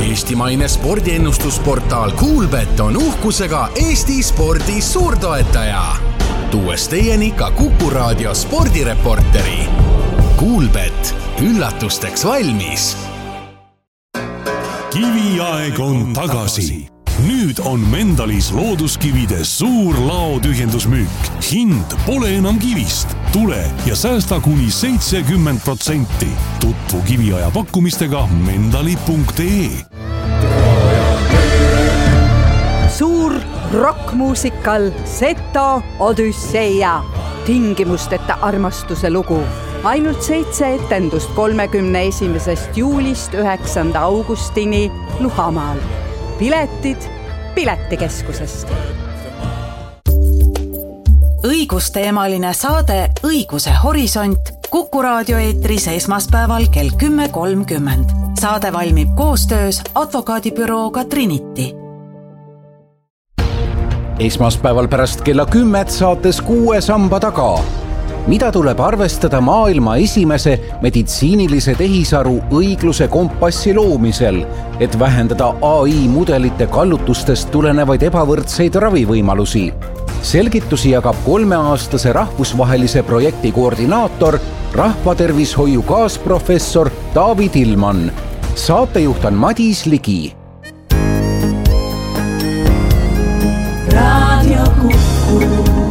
Eestimaine spordiennustusportaal Kuulbet on uhkusega Eesti spordi suurtoetaja. Tuues teieni ka Kuku Raadio spordireporteri. Kuulbet, üllatusteks valmis. Kiviaeg on tagasi. Nüüd on Mendalis looduskivide suur laotühjendusmüük. Hind pole enam kivist. Tule ja säästa kuni 70%. Tutvu kiviaja pakkumistega mendali.ee. Suur rockmuusikal Seto Odüsseia. Tingimusteta armastuse lugu. Ainult 7 etendust 31. juulist 9. augustini Luhamaal. Piletid Piletikeskusest. Õigusteemaline saade Õiguse horisont Kuku Raadio eetris esmaspäeval kell 10.30. Saade valmib koostöös advokaadibürooga Trinity. Esmaspäeval pärast kella 10 saates 6 samba taga. Mida tuleb arvestada maailma esimese meditsiinilise tehisaru õigluse kompassi loomisel, et vähendada AI mudelite kallutustest tulenevaid ebavõrdseid ravivõimalusi? Selgitusi jagab 3-aastase rahvusvahelise projekti koordinaator, rahvatervishoiu kaasprofessor David Ilman. Saatejuht on Madis Ligi. Radio Kuku.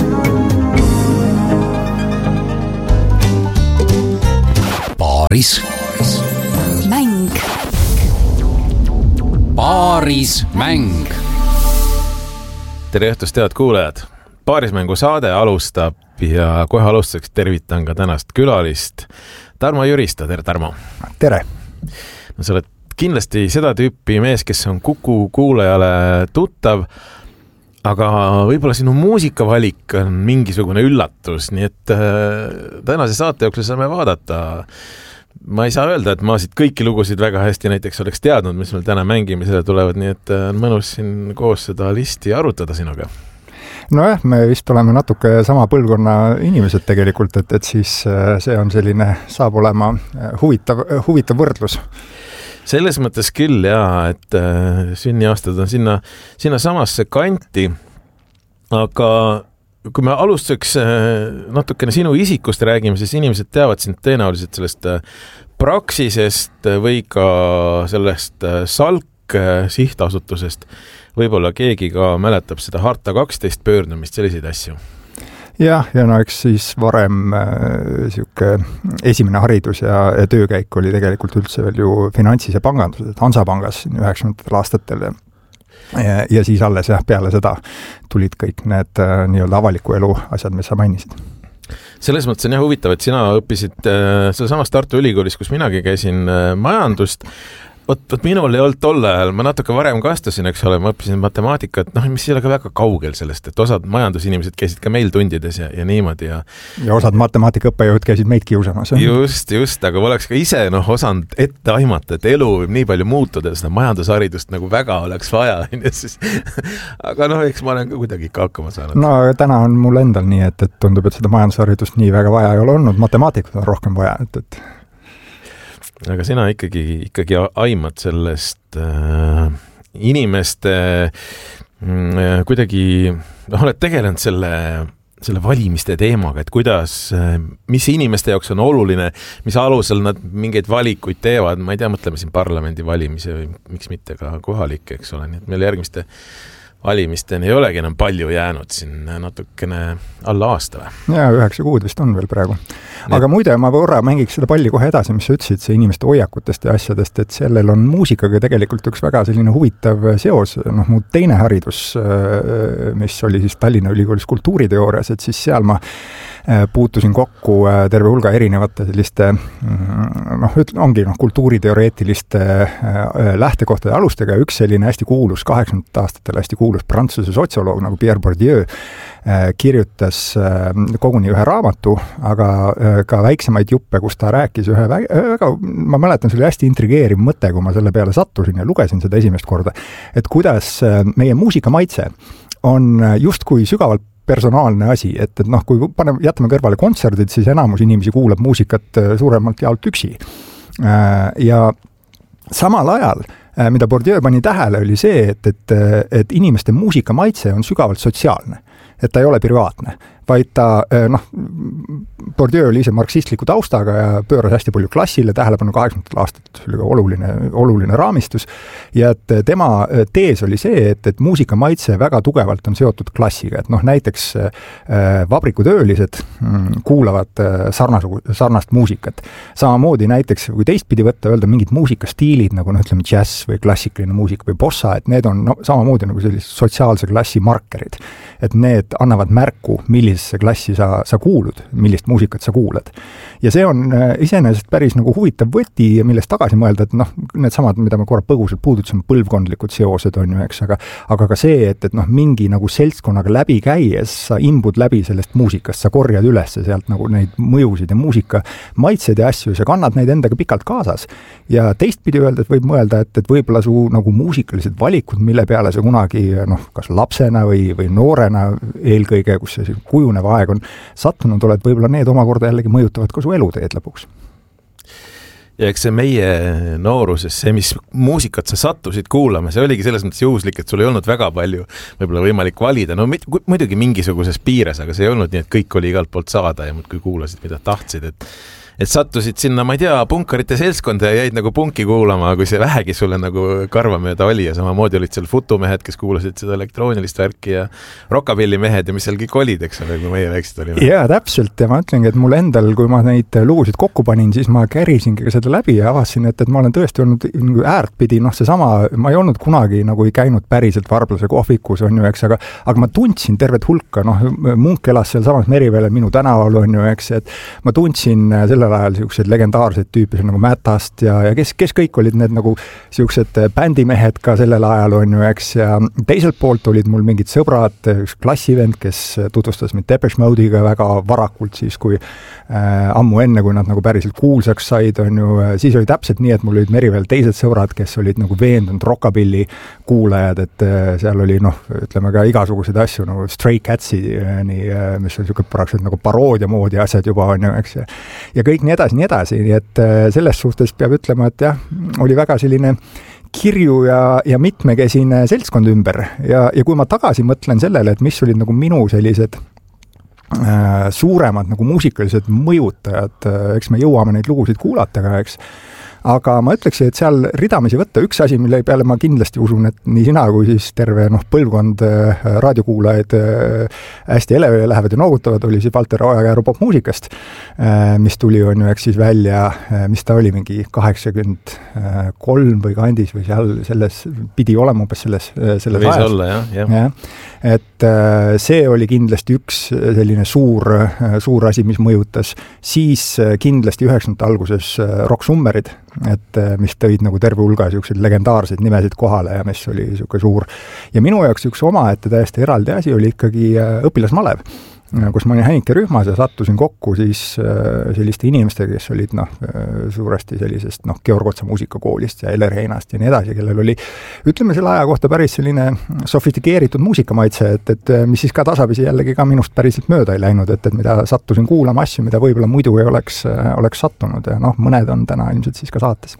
Mäng. Paarismäng. Tere õhtust, head kuulajad. Paarismängu saade alustab ja kohe alustuseks tervitan ka tänast külalist Tarmo Jürista. Tere, Tarmo. Tere. No, sa oled kindlasti seda tüüpi mees, kes on Kuku kuulajale tuttav, aga võib-olla sinu muusikavalik on mingisugune üllatus, nii et tänase saate jooksul saame vaadata. Ma ei saa öelda, et ma siit kõiki lugusid väga hästi näiteks oleks teadnud, mis meil täna mängimisele tulevad, nii et on mõnus siin koos seda listi arutada sinuga. Nojah, me vist oleme natuke sama põlvkonna inimesed tegelikult, et siis see on selline, saab olema huvitav võrdlus. Selles mõttes küll, jaa, et sünniaastad on sinna samasse kanti, aga kui me alustuseks natukene sinu isikust räägime, siis inimesed teavad sind tõenäoliselt sellest Praxisest või ka sellest Salk sihtasutusest. Võib-olla keegi ka mäletab seda Harta 12 pöördumist, selliseid asju. Ja no eks siis varem esimene haridus ja töökäik oli tegelikult üldse veel ju finantsis ja panganduses, Hansapangas 90. aastatel ja siis alles peale seda tulid kõik need nii-öelda avaliku elu asjad, mis sa mainisid. Selles mõttes on huvitav, et sina õppisid selle samas Tartu Ülikoolis, kus minagi käisin majandust. Vot minul ei olnud tol ajal, ma natuke varem kastasin, eks ole, ma õppisin matemaatikat, mis ei ole ka väga kaugel sellest, et osad majandusinimesed käisid ka meil tundides ja niimoodi. Ja osad matemaatikaõppejõud käisid meid kiusamas. Just, aga ma oleks ka ise osanud ette aimata, et elu võib nii palju muutuda, seda majandusharidust nagu väga oleks vaja. Aga eks ma olen ka kuidagi ikka hakkama saanud. No täna on mul endal nii, et tundub, et seda majandusharidust nii väga vaja ei ole olnud, matemaatikud on rohkem vaja, et aga sina ikkagi aimad sellest inimeste kuidagi, oled tegelenud selle valimiste teemaga, et kuidas, mis inimeste jaoks on oluline, mis alusel nad mingeid valikuid teevad, ma ei tea, mõtleme siin parlamendi valimise või miks mitte ka kohalikke, eks ole, nii et meil järgmiste valimisteni ei olegi enam palju jäänud siin natukene alla aasta või? Jaa, 9 kuud vist on veel praegu. Aga muide, ma korra mängiks seda palli kohe edasi, mis sa ütlesid, see inimeste hoiakutest ja asjadest, et sellel on muusikaga tegelikult üks väga selline huvitav seos. Mu teine haridus, mis oli siis Tallinna Ülikoolis kultuuriteoorias, et siis seal ma puutusin kokku terve hulga erinevate selliste ongi kultuuriteoreetiliste lähtekohtade alustega. Üks selline hästi kuulus 80 aastatel hästi kuulus prantsuse sotsioloog nagu Pierre Bourdieu kirjutas koguni ühe raamatu, aga ka väiksemaid juppe, kus ta rääkis ühe väga, ma mäletan, see oli hästi intrigeeriv mõte, kui ma selle peale sattusin ja lugesin seda esimest korda, et kuidas meie muusikamaitse on justkui sügavalt personaalne asi, et kui jätame kõrvale kontserdid, siis enamus inimesi kuulab muusikat suuremalt jaolt üksi. Ja samal ajal mida Bourdieu pani tähele, oli see, et inimeste muusikamaitse on sügavalt sotsiaalne. Et ta ei ole privaatne, vaid ta, Bourdieu oli ise marksistliku taustaga ja pööras hästi palju klassile tähelepanu 80. aastat, see oli oluline raamistus, ja et tema tees oli see, et muusikamaitse väga tugevalt on seotud klassiga, et näiteks vabrikutöölised kuulavad sarnast muusikat. Samamoodi näiteks, kui teistpidi võtta, öelda mingid muusikastiilid, nagu ütleme jazz või klassikaline muusika või bossa, et need on samamoodi nagu sellised sotsiaalse klassi markerid, et need annavad märku, millisesse klassi sa kuulud, millist muusikat sa kuulad. Ja see on iseenesest päris nagu huvitav võti, millest tagasi mõelda, et need samad, mida me korra põgusalt puudutasime, põlvkondlikud seosed on ju, eks, aga ka see, et mingi nagu seltskonnaga läbi käies sa imbud läbi sellest muusikast, sa korjad üles sealt nagu neid mõjusid ja muusika maitseid ja asju, sa kannad neid endaga pikalt kaasas. Ja teistpidi öelda, et võib mõelda, et võib-olla su nagu muusikalised valikud, mille peale sa kunagi kas lapsena või noorena eelkõige, kus see kujunev aeg on sattunud, oled võib-olla need omakorda jällegi mõjutavad ka su eluteed lõpuks. Ja eks see meie nooruses, see, mis muusikat sa sattusid kuulama, see oligi selles mõttes juhuslik, et sul ei olnud väga palju võib-olla võimalik valida. No muidugi mingisuguses piires, aga see ei olnud nii, et kõik oli igalt poolt saada ja muudkui kuulasid, mida tahtsid, et sattusid sinna, ma ei tea, punkarite seltskonda ja jäid nagu punki kuulama, kui see vähegi sulle nagu karvamööda oli ja samamoodi olid seal futumehed, kes kuulasid seda elektroonilist värki ja rockabillimehed ja mis seal kõik olid, eks ole, kui meie väikselt olime. Jaa, täpselt, ja ma ütlengi, et mul endal, kui ma neid lugusid kokku panin, siis ma kärisingi seda läbi ja avasin, et ma olen tõesti olnud äärtpidi, seesama, ma ei olnud kunagi nagu ei käinud päriselt Varblase kohvikus, on ju, eks, aga ma tundsin tervet hulka, Munk elas seal samas Meriveele minu tänaval, on ju, eks, et ma tundsin selle ajal siuksed legendaarseid tüüpi nagu Mätast ja kes kõik olid need nagu siuksed bändimehed ka sellel ajal, on ju, eks, ja teiselt poolt olid mul mingid sõbrad, üks klassivend, kes tutvustas mind Depeche Mode'iga väga varakult siis, kui ammu enne, kui nad nagu päriselt kuulsaks said, on ju, siis oli täpselt nii, et mul olid Meriveel teised sõbrad, kes olid nagu veendunud rockabilly kuulajad, et seal oli ütleme ka igasuguseid asju nagu Stray Catsi, mis on siuke praktiliselt nagu paroodia moodi asjad juba, on ju, eks, ja kõik nii edasi, nii et selles suhtes peab ütlema, et jah, oli väga selline kirju ja mitmekesine seltskond ümber ja kui ma tagasi mõtlen sellele, et mis olid nagu minu sellised suuremad nagu muusikalised mõjutajad, eks me jõuame neid lugusid kuulata ka, eks, aga ma ütleksin, et seal ridamisi võtta üks asi, mille peale ma kindlasti usun, et nii sina kui siis terve põlvkond raadiokuulajaid hästi elevile lähevad ja noogutavad, oli siis Valter Ojakäru popmuusikast, mis tuli, on ju, eks siis välja, mis ta oli, mingi 83 või kandis või seal selles pidi olema umbes selles võis olla, jah. Et see oli kindlasti üks selline suur asi, mis mõjutas. Siis kindlasti 90. alguses Rock Summerid, et mis tõid nagu terve hulga siukseid legendaarseid nimesid kohale ja mis oli siuke suur. Ja minu jaoks üks omaette täiesti eraldi asi oli ikkagi õpilasmalev, kus ma olin Hänike rühmas ja sattusin kokku siis selliste inimestega, kes olid suuresti sellisest Georg Otsa muusikakoolist ja Eller Heinast ja nii edasi, kellel oli, ütleme selle aja kohta päris selline sofistikeeritud muusikamaitse, et mis siis ka tasapisi jällegi ka minust päriselt mööda ei läinud, et mida sattusin kuulama asju, mida võib-olla muidu ei oleks sattunud ja mõned on täna ilmselt siis ka saates.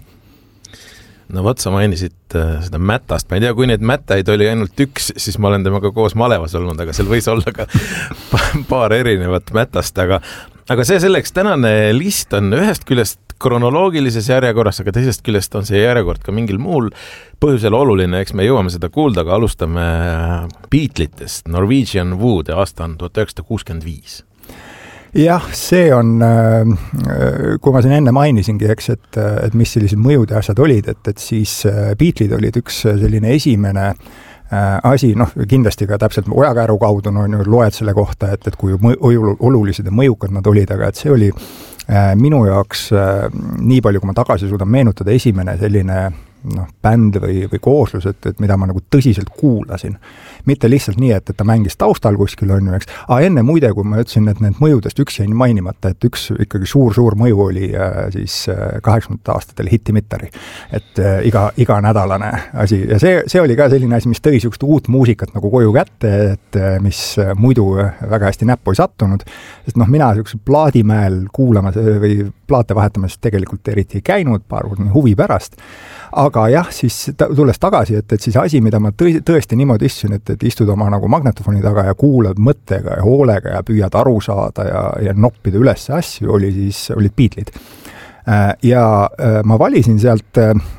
No vot, sa mainisid seda Mätast. Ma ei tea, kui neid Mätaid oli ainult üks, siis ma olen temaga koos malevas olnud, aga seal võis olla ka paar erinevat Mätast, aga see selleks, tänane list on ühest küljest kronoloogilises järjekorras, aga teisest küljest on see järjekord ka mingil muul põhjusel oluline, eks me jõuame seda kuulda, aga alustame Beatlesitest. Norwegian Wood, aasta on 1965. Jah, see on, kui ma siin enne mainisingi, eks, et mis sellised mõjud ja asjad olid, et siis Beatlesid olid üks selline esimene asi, kindlasti ka täpselt Ojakäru kaudu loed selle kohta, et kui olulised ja mõjukad nad olid, aga et see oli minu jaoks nii palju, kui ma tagasi suudan meenutada, esimene selline bänd või kooslus, et mida ma nagu tõsiselt kuulasin. Mitte lihtsalt nii, et ta mängis taustal kuskil, on ju, eks. Enne muide, kui ma ütlesin, et need mõjudest üks jäi mainimata, et üks ikkagi suur mõju oli siis 80. aastatel Hitimittari. Et iga nädalane asi. Ja see oli ka selline asi, mis tõi siukest uut muusikat nagu koju kätte, et mis muidu väga hästi näppu ei sattunud. Sest mina siukse plaadimäel kuulamas või plaate vahetamas tegelikult eriti ei käinud, paar huvi pärast. aga jah, siis tulles tagasi, et siis asi, mida ma tõesti niimoodi istusin, et istud oma nagu magnetofoni taga ja kuulad mõttega ja hoolega ja püüad aru saada ja noppida üles asju, olid Beatlesid. Ja ma valisin sealt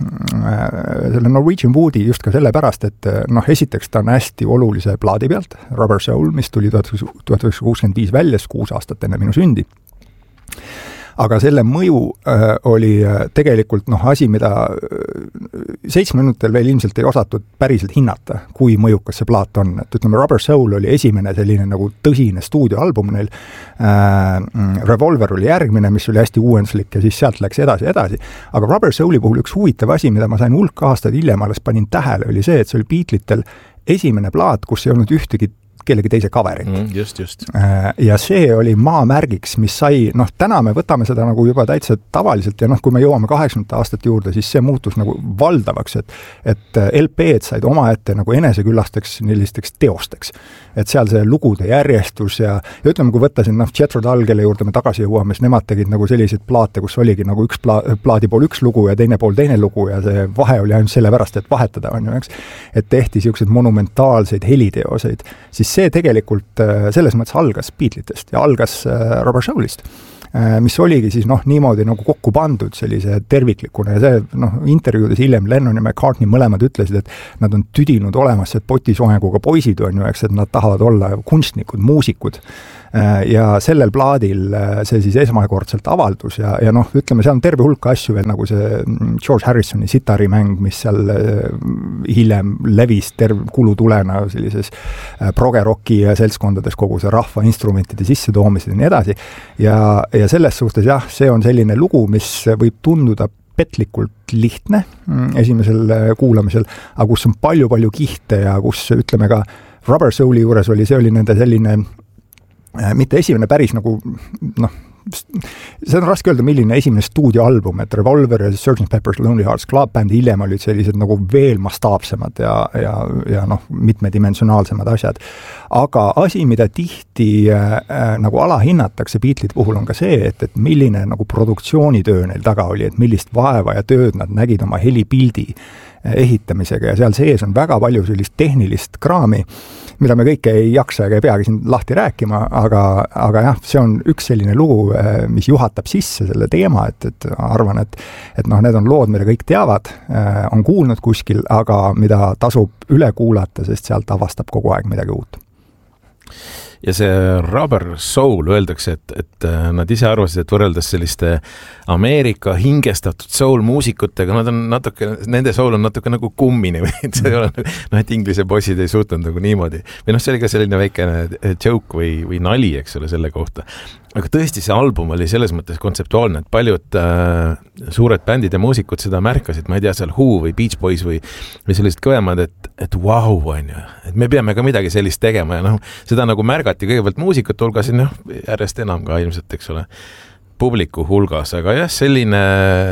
selle Norwegian Woodi just ka sellepärast, et esiteks ta on hästi olulise plaadi pealt, Rubber Soul, mis tuli 1965 välja, 6 aastat enne minu sündi. Aga selle mõju oli tegelikult asi, mida 7 minutil veel ilmselt ei osatud päriselt hinnata, kui mõjukas see plaat on. Et ütleme, Rubber Soul oli esimene selline nagu tõsine stuudioalbum neil. Revolver oli järgmine, mis oli hästi uuenduslik ja siis sealt läks edasi. Aga Rubber Souli puhul üks huvitav asi, mida ma sain hulk aastaid hiljem alles panin tähele, oli see, et see oli Beatlitel esimene plaat, kus ei olnud ühtegi kellegi teise coverit. Just. Ja see oli maamärgiks, mis sai, täna me võtame seda nagu juba täitsa tavaliselt ja kui me jõuame 80 aastat juurde, siis see muutus nagu valdavaks, et LP-d said omaette nagu eneseküllasteks sellisteks teosteks. Et seal see lugude järjestus ja ütleme, kui võtta siin Jethro Tull, kelle juurde me tagasi jõuame, siis nemad tegid nagu selliseid plaate, kus oligi nagu üks plaadi pool üks lugu ja teine pool teine lugu ja see vahe oli ainult sellepärast, et vahetada on ju, eks. Et tehti siukseid monumentaalseid heliteoseid, siis see tegelikult selles mõttes algas Beatlesitest ja algas Rubber Soulist, mis oligi siis niimoodi nagu kokku pandud sellise terviklikuna ja see intervjuudes hiljem Lennon ja McCartney mõlemad ütlesid, et nad on tüdinud olemas, et potisoenguga poisid on ju, eks, et nad tahavad olla kunstnikud, muusikud. Ja sellel plaadil see siis esmakordselt avaldus ja ütleme, seal on terve hulka asju veel nagu see George Harrisoni sitarimäng, mis seal hiljem levis kulutulena sellises progerocki seltskondades kogu see rahva instrumentide sissetoomised ja nii edasi. Ja selles suhtes jah, see on selline lugu, mis võib tunduda petlikult lihtne esimesel kuulamisel, aga kus on palju kihte ja kus ütleme ka Rubber Souli juures see oli nende selline mitte esimene päris nagu, see on raske öelda, milline esimene stuudioalbum, et Revolver ja Sgt. Pepper's Lonely Hearts Club Band hiljem olid sellised nagu veel mastaapsemad ja mitmedimensionaalsemad asjad. Aga asi, mida tihti nagu alahinnatakse Beatleside puhul on ka see, et milline nagu produktsioonitöö neil taga oli, et millist vaeva ja tööd nad nägid oma helipildi ehitamisega ja seal sees on väga palju sellist tehnilist kraami, mida me kõike ei jaksa ega ei peagi siin lahti rääkima, aga jah, see on üks selline lugu, mis juhatab sisse selle teema, et arvan, et need on lood, mida kõik teavad, on kuulnud kuskil, aga mida tasub üle kuulata, sest sealt avastab kogu aeg midagi uut. Ja see Rubber Soul öeldakse, et nad ise arvasid, et võrreldes selliste Ameerika hingestatud soul-muusikutega, nad on natuke, nende soul on natuke nagu kummini või see ei ole, et inglise bossid ei suutnud nagu niimoodi. Või see oli ka selline väikene joke või nali, eks ole, selle kohta. Aga tõesti see album oli selles mõttes kontseptuaalne, et paljud suured bändid ja muusikud seda märkasid, ma ei tea, seal Who või Beach Boys või sellised kõvemad, et wow, on ju, et me peame ka midagi sellist tegema ja seda nagu märgati kõigepealt muusikute hulgas ja järjest enam ka ilmselt, eks ole, publiku hulgas, aga jah, selline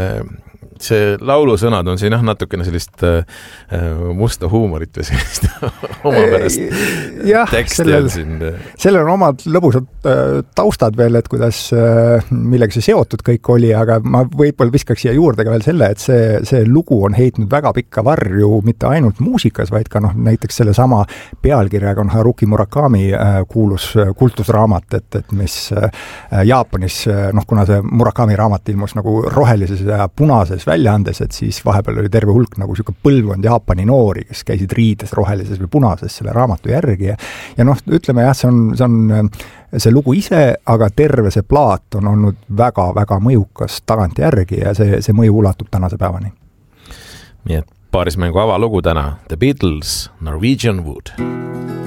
see laulusõnad on siin natukene sellist musta huumorit või sellist omapärast teksti on siin. Sellel on omad lõbusad taustad veel, et kuidas millega see seotud kõik oli, aga ma võib-olla viskaks siia juurde ka veel selle, et see lugu on heitnud väga pikka varju mitte ainult muusikas, vaid ka näiteks selle sama pealkirjaga on Haruki Murakami kuulus kultusraamat, et mis Jaapanis, kuna see Murakami raamat ilmus nagu rohelises ja punases väljaandes, et siis vahepeal oli terve hulk nagu selline põlvkond Jaapani noori, kes käisid riides rohelises või punases selle raamatu järgi ja ütleme jah, see on see lugu ise, aga terve see plaat on olnud väga-väga mõjukas tagant järgi ja see mõju ulatub tänase päevani. Nii et paarismängu avalugu täna The Beatles, Norwegian Wood.